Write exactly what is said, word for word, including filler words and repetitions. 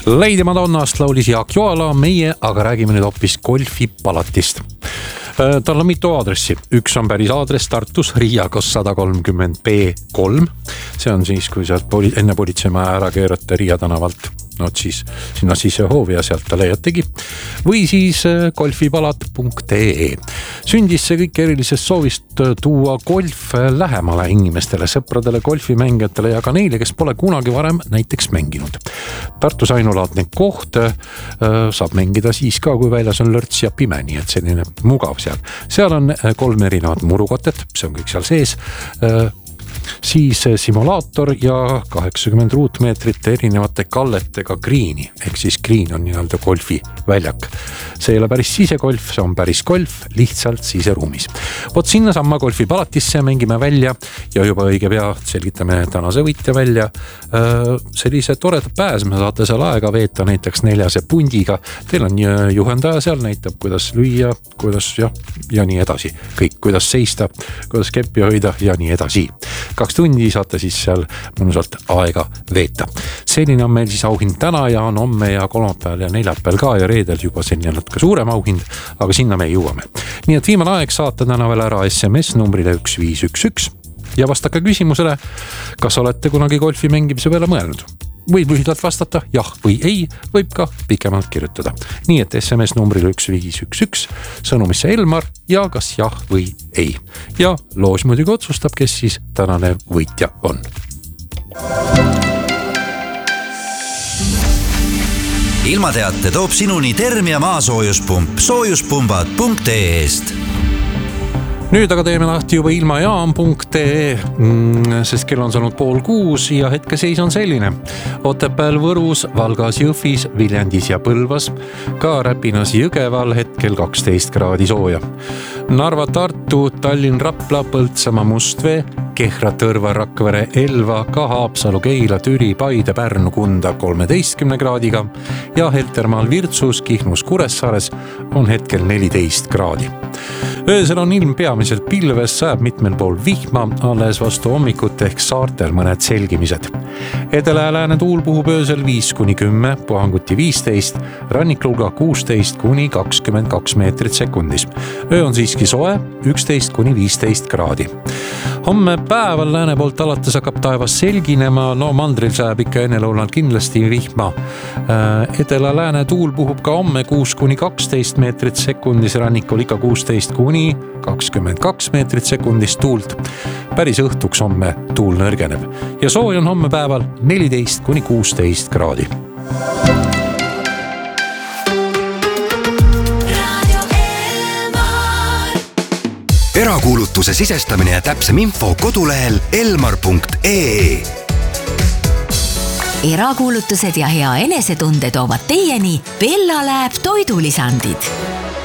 Lady Madonnast laulis Jaak Joala, meie aga räägime nüüd hoopis golfipalatist. Tal on mitu aadressi. Üks on päris aadress Tartus, Riiakos sada kolmkümmend B kolm. See on siis, kui sealt poli- enne politseimaja ära keerata Riia tänavalt. No siis sinna sisse hoovi ja sealt ta leiategi. Või siis golfipalat punkt ee. Sündis see kõik erilisest soovist tuua golf lähemale inimestele, sõpradele, golfimängijatele ja ka neile, kes pole kunagi varem näiteks mänginud. Tartus ainulaadne koht saab mängida siis ka, kui väljas on lörts ja pime, nii et selline mugav seal. Seal on kolm erinevat murukotet, see on kõik seal sees. Siis simulaator ja kaheksakümmend ruutmeetrit erinevate kalletega greeni, ehk siis green on nii-öelda golfi väljak. See ei ole päris sisegolf, see on päris golf, lihtsalt siseruumis. Vot sinna samma golfipalatisse mängime välja ja juba õige pea selgitame tänase võitja välja. Sellise toreda pääsme saate seal aega veeta näiteks neljase pundiga. Teil on juhendaja seal, näitab, kuidas lüüa, kuidas ja, ja nii edasi. Kõik, kuidas seista, kuidas keppi hoida ja nii edasi. Kaks tundi saate siis seal mõnusalt aega veeta. Selline on meil siis auhind täna ja on homme ja kolmapäeval ja neljapäeval ka ja reedel juba selline natuke suurem auhind, aga sinna me jõuame. Nii et viimane aeg saata täna veel ära S M S numbrile üks viis üks üks ja vastake küsimusele, kas olete kunagi golfi mängimise peale mõelnud? Võib lühidalt vastata jah või ei, võib ka pikemalt kirjutada. Nii et S M S numbrile üks viis üks üks, sõnumisse Elmar ja kas jah või ei. Ja loos muidugi otsustab, kes siis tänane võitja on. Ilmateate toob sinuni Termia maasoojuspump soojuspumbad punkt ee-st. Nüüd aga teeme lahti juba ilmajaam punkt ee, sest kell on saanud pool kuus ja hetkeseis on selline. Otepääl, Võrus, Valgas, Jõhvis, Viljandis ja Põlvas, ka Räpinas Jõgeval hetkel kaksteist kraadi sooja. Narva, Tartu, Tallinn, Rapla, Põltsamaa, Mustvee, Kehra, Tõrva, Rakvere, Elva, ka Haapsalu, Keila, Türi, Paide, Pärnu, Kunda kolmeteistkümne kraadiga ja Heltermaal, Virtsus, Kihnus, Kuressaares on hetkel neliteist kraadi. Öösel on ilm peamiselt pilves, sajab mitmel pool vihma, alles vastu hommikut ehk saartel mõned selgimised. Edela ja lääne tuul puhub öösel viis kuni kümme, puhanguti viisteist, rannikluga kuusteist kuni kakskümmend kaks meetrit sekundis. Öö on siiski soe, üksteist kuni viisteist kraadi. Homme päeval lääne poolt alates hakkab taevas selginema, no mandril sajab ikka ennelõunal kindlasti vihma. Edela lääne tuul puhub ka homme kuus kuni kaksteist meetrit sekundis, rannikul ikka kuusteist kuni kakskümmend kaks meetrit sekundis tuult. Päris õhtuks homme tuul nõrgeneb ja sooj on homme päeval neliteist kuni kuusteist kraadi. Erakuulutuse sisestamine ja täpsem info kodulehel elmar punkt ee. Erakuulutused ja hea enesetunde toovad teieni Bella Lab toidulisandid.